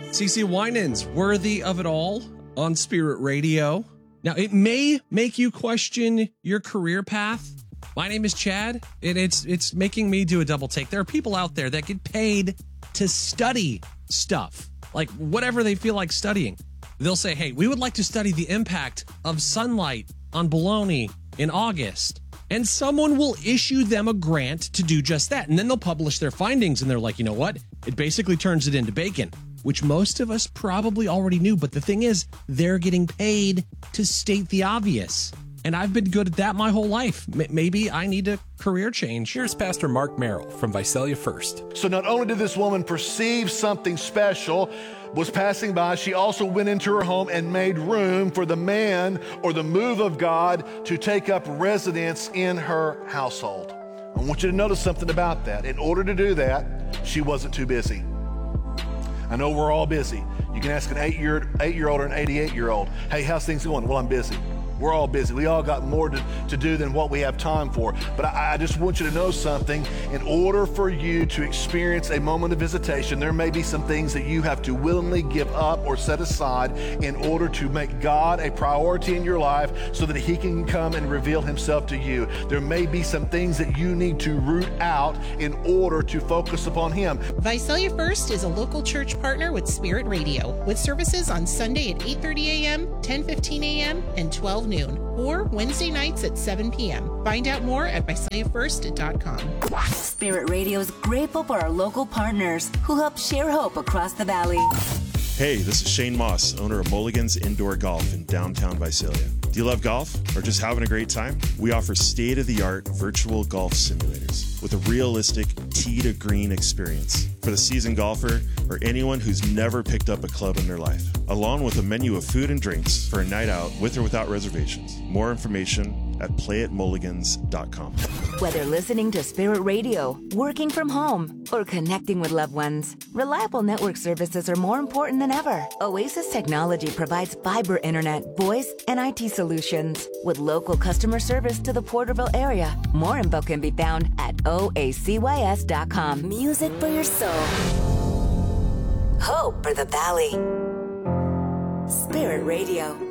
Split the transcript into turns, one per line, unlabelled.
CeCe Winans, Worthy of It All on Spirit Radio. Now, it may make you question your career path. My name is Chad, and it's making me do a double take. There are people out there that get paid to study stuff, like whatever they feel like studying. They'll say, hey, we would like to study the impact of sunlight on baloney in August. And someone will issue them a grant to do just that. And then they'll publish their findings, and they're like, you know what? It basically turns it into bacon, which most of us probably already knew. But the thing is, they're getting paid to state the obvious. And I've been good at that my whole life. Maybe I need a career change.
Here's Pastor Mark Merrill from Visalia First.
So not only did this woman perceive something special was passing by, she also went into her home and made room for the man or the move of God to take up residence in her household. I want you to notice something about that. In order to do that, she wasn't too busy. I know we're all busy. You can ask an 8-year-old or an 88-year-old, hey, how's things going? Well, I'm busy. We're all busy. We all got more to do than what we have time for. But I just want you to know something. In order for you to experience a moment of visitation, there may be some things that you have to willingly give up or set aside in order to make God a priority in your life so that He can come and reveal Himself to you. There may be some things that you need to root out in order to focus upon Him.
Visalia First is a local church partner with Spirit Radio, with services on Sunday at 8:30 a.m., 10:15 a.m., and 12 noon, or Wednesday nights at 7 p.m. Find out more at VisaliaFirst.com.
Spirit Radio is grateful for our local partners who help share hope across the valley.
Hey, this is Shane Moss, owner of Mulligan's Indoor Golf in downtown Visalia. Do you love golf or just having a great time? We offer state-of-the-art virtual golf simulators with a realistic tee to green experience for the seasoned golfer or anyone who's never picked up a club in their life, along with a menu of food and drinks for a night out with or without reservations. More information at playatmulligans.com.
Whether listening to Spirit Radio, working from home, or connecting with loved ones, reliable network services are more important than ever. Oasis Technology provides fiber internet, voice, and IT solutions with local customer service to the Porterville area. More info can be found at oacys.com. Music for your soul. Hope for the valley. Spirit Radio.